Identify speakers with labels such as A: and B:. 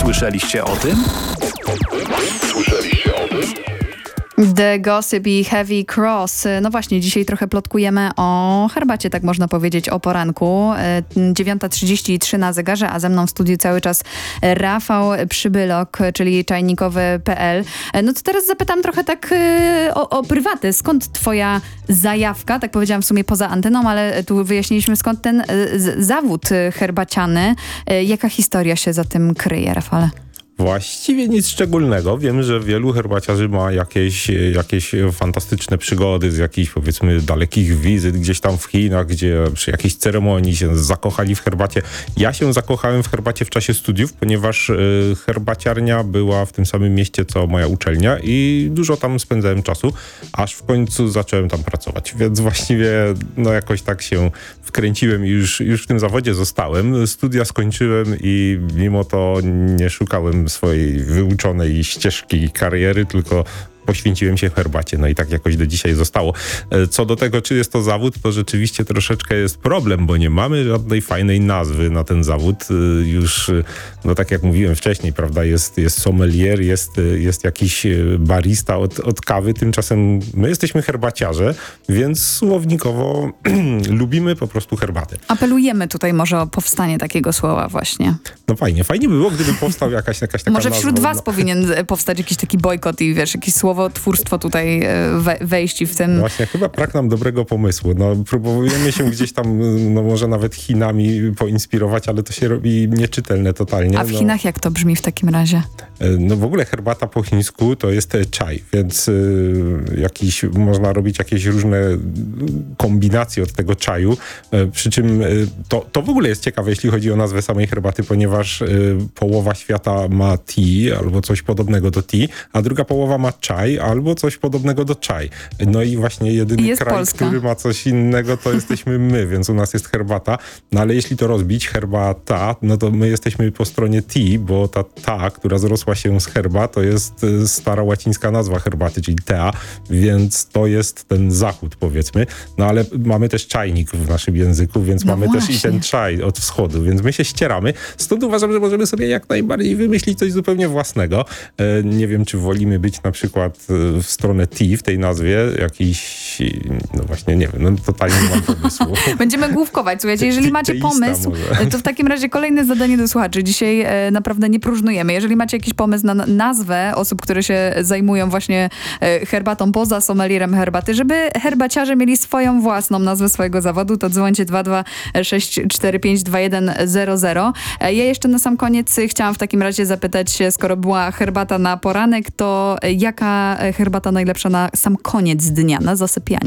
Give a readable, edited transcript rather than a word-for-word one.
A: Słyszeliście o tym?
B: The Gossip i Heavy Cross. No właśnie, dzisiaj trochę plotkujemy o herbacie, tak można powiedzieć, o poranku. 9:33 na zegarze, a ze mną w studiu cały czas Rafał Przybylok, czyli czajnikowy.pl. No to teraz zapytam trochę tak o prywatę. Skąd twoja zajawka? Tak powiedziałam w sumie poza anteną, ale tu wyjaśniliśmy, skąd ten zawód herbaciany. Jaka historia się za tym kryje, Rafale?
C: Właściwie nic szczególnego. Wiem, że wielu herbaciarzy ma jakieś fantastyczne przygody z jakichś, powiedzmy, dalekich wizyt gdzieś tam w Chinach, gdzie przy jakiejś ceremonii się zakochali w herbacie. Ja się zakochałem w herbacie w czasie studiów, ponieważ herbaciarnia była w tym samym mieście, co moja uczelnia i dużo tam spędzałem czasu, aż w końcu zacząłem tam pracować. Więc właściwie no jakoś tak się wkręciłem i już w tym zawodzie zostałem. Studia skończyłem i mimo to nie szukałem swojej wyuczonej ścieżki kariery, tylko poświęciłem się herbacie, no i tak jakoś do dzisiaj zostało. Co do tego, czy jest to zawód, to rzeczywiście troszeczkę jest problem, bo nie mamy żadnej fajnej nazwy na ten zawód. Już, no tak jak mówiłem wcześniej, prawda, jest sommelier, jest jakiś barista od kawy, tymczasem my jesteśmy herbaciarze, więc słownikowo lubimy po prostu herbatę.
B: Apelujemy tutaj może o powstanie takiego słowa właśnie.
C: No fajnie by było, gdyby powstał jakaś taka
B: może wśród
C: nazwa.
B: was powinien powstać jakiś taki bojkot i wiesz, jakieś słowotwórstwo tutaj wejść i w tym...
C: Właśnie, chyba brak nam dobrego pomysłu. No, próbujemy się gdzieś tam, no może nawet Chinami poinspirować, ale to się robi nieczytelne totalnie.
B: A w Chinach jak to brzmi w takim razie?
C: No w ogóle herbata po chińsku to jest czaj, więc można robić jakieś różne kombinacje od tego czaju. Przy czym to w ogóle jest ciekawe, jeśli chodzi o nazwę samej herbaty, ponieważ połowa świata ma tea albo coś podobnego do tea, a druga połowa ma czaj albo coś podobnego do czaj. No i właśnie jedyny kraj,
B: Polska,
C: który ma coś innego, to jesteśmy my, więc u nas jest herbata. No ale jeśli to rozbić, herbata, no to my jesteśmy po stronie tea, bo ta, która zrosła się z herba, to jest stara łacińska nazwa herbaty, czyli tea, więc to jest ten zachód, powiedzmy. No ale mamy też czajnik w naszym języku, więc mamy też i ten czaj od wschodu, więc my się ścieramy. Stąd uważam, że możemy sobie jak najbardziej wymyślić coś zupełnie własnego. Nie wiem, czy wolimy być na przykład w stronę tea w tej nazwie, jakiś, no właśnie, nie wiem, no totalnie nie mam pomysłu.
B: Będziemy główkować, słuchajcie, jeżeli macie pomysł, to w takim razie kolejne zadanie do słuchaczy. Dzisiaj naprawdę nie próżnujemy. Jeżeli macie jakiś pomysł na nazwę osób, które się zajmują właśnie herbatą poza sommelierem herbaty, żeby herbaciarze mieli swoją własną nazwę swojego zawodu, to dzwońcie 226452100. Ja jeszcze na sam koniec chciałam w takim razie zapytać, skoro była herbata na poranek, to jaka herbata najlepsza na sam koniec dnia, na zasypianie?